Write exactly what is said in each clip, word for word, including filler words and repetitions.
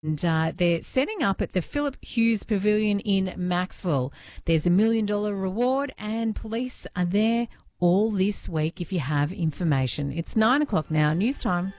And uh, they're setting up at the Philip Hughes Pavilion in Maxwell. There's a million dollar reward and police are there all this week if you have information. It's nine o'clock now, news time.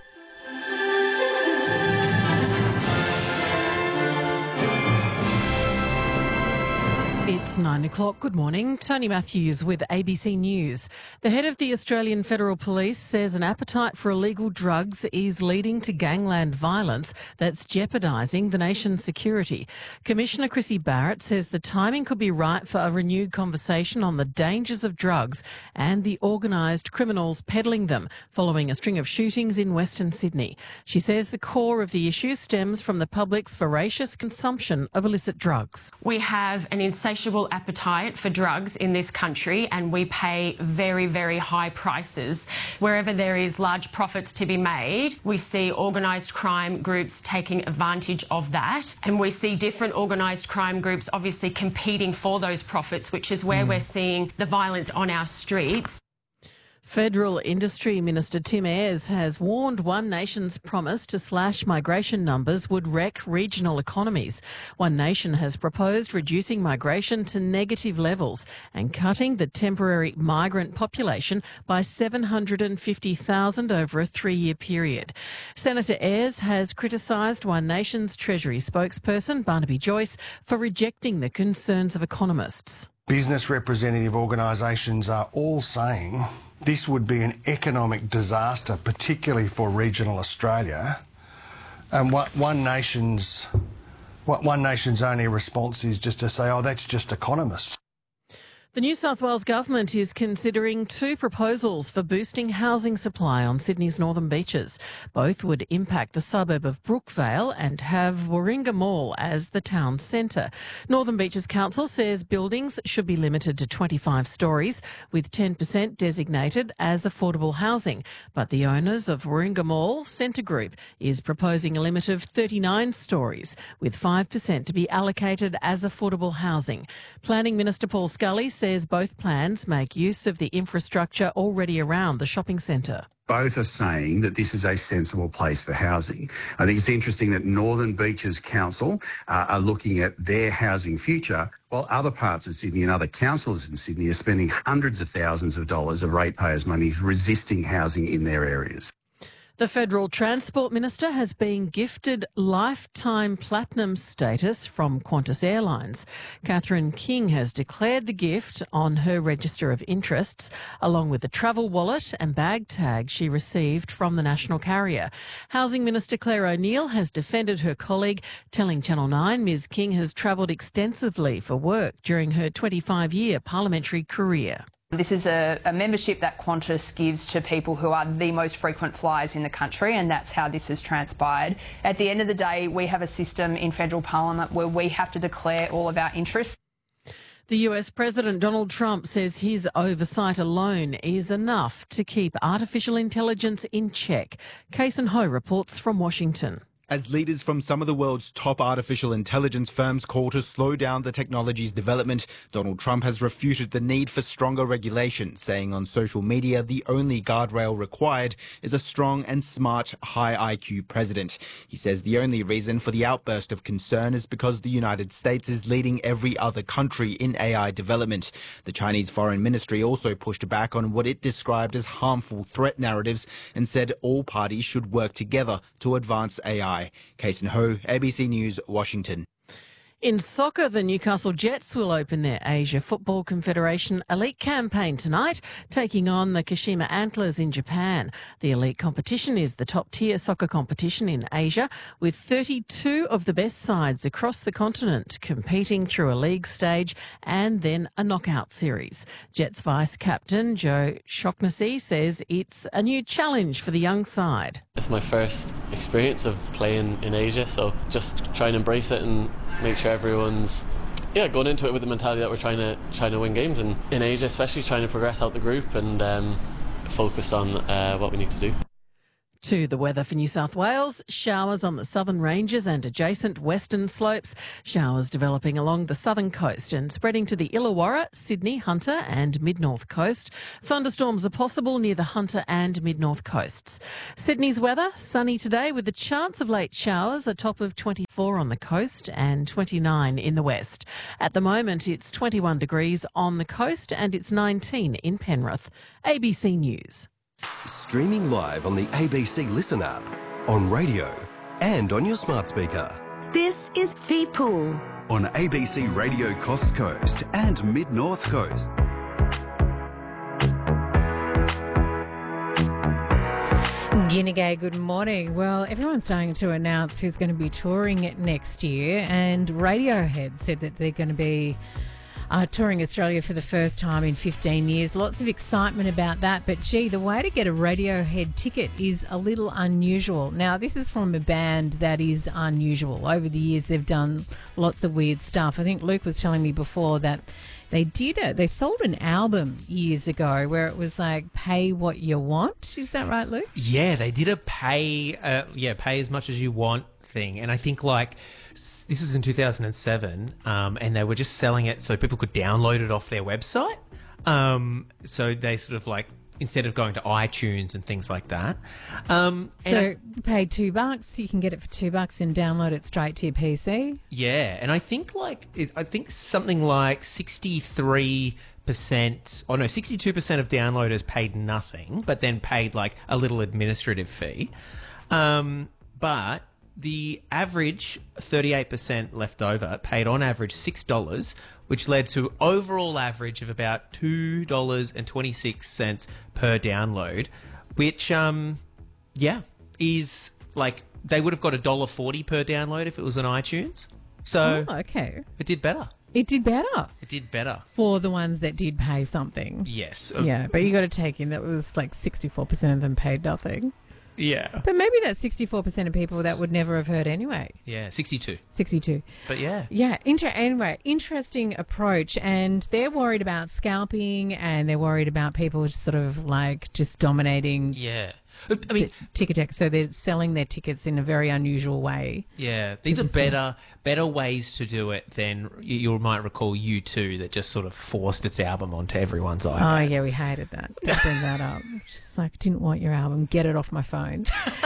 It's nine o'clock. Good morning. Tony Matthews with A B C News. The head of the Australian Federal Police says an appetite for illegal drugs is leading to gangland violence that's jeopardising the nation's security. Commissioner Chrissy Barrett says the timing could be right for a renewed conversation on the dangers of drugs and the organised criminals peddling them following a string of shootings in Western Sydney. She says the core of the issue stems from the public's voracious consumption of illicit drugs. We have an insatiable appetite for drugs in this country and we pay very, very high prices. Wherever there is large profits to be made, we see organised crime groups taking advantage of that, and we see different organised crime groups obviously competing for those profits, which is where mm. we're seeing the violence on our streets. Federal Industry Minister Tim Ayres has warned One Nation's promise to slash migration numbers would wreck regional economies. One Nation has proposed reducing migration to negative levels and cutting the temporary migrant population by seven hundred fifty thousand over a three-year period. Senator Ayres has criticised One Nation's Treasury spokesperson, Barnaby Joyce, for rejecting the concerns of economists. Business representative organisations are all saying this would be an economic disaster, particularly for regional Australia. And what One Nation's, what One Nation's only response is just to say, oh, that's just economists. The New South Wales Government is considering two proposals for boosting housing supply on Sydney's northern beaches. Both would impact the suburb of Brookvale and have Warringah Mall as the town centre. Northern Beaches Council says buildings should be limited to twenty-five storeys, with ten percent designated as affordable housing. But the owners of Warringah Mall, Centre Group, is proposing a limit of thirty-nine storeys, with five percent to be allocated as affordable housing. Planning Minister Paul Scully says both plans make use of the infrastructure already around the shopping centre. Both are saying that this is a sensible place for housing. I think it's interesting that Northern Beaches Council uh, are looking at their housing future, while other parts of Sydney and other councils in Sydney are spending hundreds of thousands of dollars of ratepayers' money resisting housing in their areas. The Federal Transport Minister has been gifted lifetime platinum status from Qantas Airlines. Catherine King has declared the gift on her register of interests, along with the travel wallet and bag tag she received from the national carrier. Housing Minister Claire O'Neill has defended her colleague, telling Channel nine Ms King has travelled extensively for work during her twenty-five-year parliamentary career. This is a, a membership that Qantas gives to people who are the most frequent flyers in the country, and that's how this has transpired. At the end of the day, we have a system in federal parliament where we have to declare all of our interests. The U S President Donald Trump says his oversight alone is enough to keep artificial intelligence in check. Kason Ho reports from Washington. As leaders from some of the world's top artificial intelligence firms call to slow down the technology's development, Donald Trump has refuted the need for stronger regulation, saying on social media the only guardrail required is a strong and smart, high I Q president. He says the only reason for the outburst of concern is because the United States is leading every other country in A I development. The Chinese Foreign Ministry also pushed back on what it described as harmful threat narratives and said all parties should work together to advance A I. Kason Ho, A B C News, Washington. In soccer, the Newcastle Jets will open their Asia Football Confederation Elite campaign tonight, taking on the Kashima Antlers in Japan. The Elite competition is the top-tier soccer competition in Asia, with thirty-two of the best sides across the continent competing through a league stage and then a knockout series. Jets vice-captain Joe Shaughnessy says it's a new challenge for the young side. It's my first experience of playing in Asia, so just try and embrace it and make sure everyone's yeah going into it with the mentality that we're trying to trying to win games, and in Asia especially trying to progress out the group and um, focus on uh, what we need to do. To the weather for New South Wales, showers on the southern ranges and adjacent western slopes, showers developing along the southern coast and spreading to the Illawarra, Sydney, Hunter and mid-north coast. Thunderstorms are possible near the Hunter and mid-north coasts. Sydney's weather, sunny today with the chance of late showers, a top of twenty-four on the coast and twenty-nine in the west. At the moment, it's twenty-one degrees on the coast and it's nineteen in Penrith. A B C News. Streaming live on the A B C Listen app, on radio and on your smart speaker. This is The Pool On A B C Radio Coast Coast and Mid-North Coast. Guinea, good morning. Well, everyone's starting to announce who's going to be touring it next year, and Radiohead said that they're going to be Uh, touring Australia for the first time in fifteen years. Lots of excitement about that. But, gee, the way to get a Radiohead ticket is a little unusual. Now, this is from a band that is unusual. Over the years, they've done lots of weird stuff. I think Luke was telling me before that they did it. They sold an album years ago where it was like, pay what you want. Is that right, Luke? Yeah, they did a pay, uh, yeah, pay as much as you want thing. And I think like this was in two thousand seven, um, and they were just selling it so people could download it off their website. Um, so they sort of like, instead of going to iTunes and things like that. Um, so and you pay two bucks, you can get it for two bucks and download it straight to your P C. Yeah, and I think like it, I think something like sixty-three percent, or no, sixty-two percent of downloaders paid nothing, but then paid like a little administrative fee. Um, but the average thirty-eight percent left over paid on average six dollars, which led to overall average of about two dollars and twenty-six cents per download, which, um, yeah, is like they would have got one dollar forty per download if it was on iTunes. So oh, okay. It did better. It did better. It did better. For the ones that did pay something. Yes. Yeah, but you got to take in that was like sixty-four percent of them paid nothing. Yeah. But maybe that's sixty-four percent of people that would never have heard anyway. Yeah, sixty-two. sixty-two. But yeah. Yeah, inter- anyway, interesting approach. And they're worried about scalping and they're worried about people just sort of like just dominating. Yeah. I mean, ticket tech. So they're selling their tickets in a very unusual way. Yeah, these are better better ways to do it than you, you might recall U two that just sort of forced its album onto everyone's iPad. Oh yeah, we hated that. Don't bring that up. Just like, didn't want your album. Get it off my phone.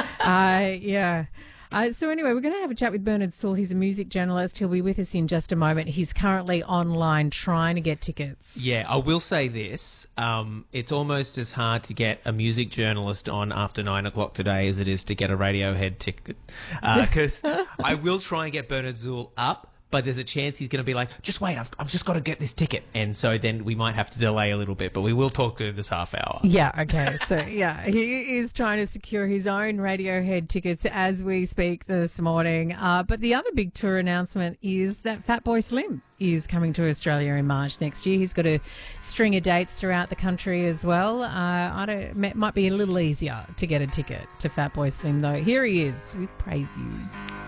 uh, yeah. Uh, so anyway, we're going to have a chat with Bernard Sewell. He's a music journalist. He'll be with us in just a moment. He's currently online trying to get tickets. Yeah, I will say this. Um, it's almost as hard to get a music journalist on after nine o'clock today as it is to get a Radiohead ticket. Because uh, I will try and get Bernard Sewell up, but there's a chance he's going to be like, just wait, I've, I've just got to get this ticket. And so then we might have to delay a little bit, but we will talk to this half hour. Yeah, okay. So, yeah, he is trying to secure his own Radiohead tickets as we speak this morning. Uh, but the other big tour announcement is that Fatboy Slim is coming to Australia in March next year. He's got a string of dates throughout the country as well. Uh, I don't, it might be a little easier to get a ticket to Fatboy Slim, though. Here he is with Praise You.